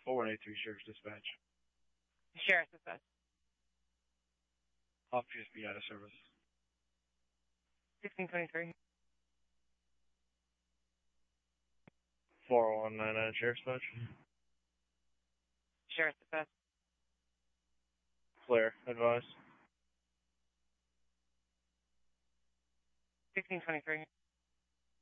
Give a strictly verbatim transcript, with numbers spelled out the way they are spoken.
four one eight three Sheriff's Dispatch. Sheriff's Dispatch. Officers be out of service. sixteen twenty-three. four one nine nine Sheriff's Dispatch. Sheriff's Dispatch. Flare, advise. sixteen twenty-three.